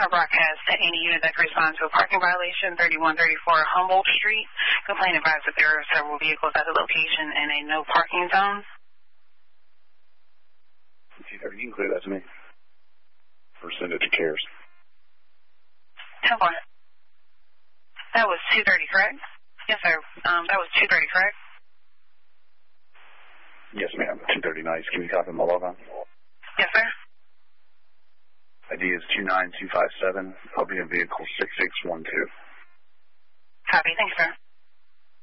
Our broadcast to any unit that responds to a parking violation, 3134 Humboldt Street. Complaint advised that there are several vehicles at the location in a no parking zone. You can clear that to me. Or send it to CARES. 10-4. That was 230, correct? Yes, sir. That was 230, correct? Yes, ma'am. 230 nice. Can you copy my log on? Yes, sir. ID is 29257. I'll be in vehicle 6612. Copy. Thanks, sir.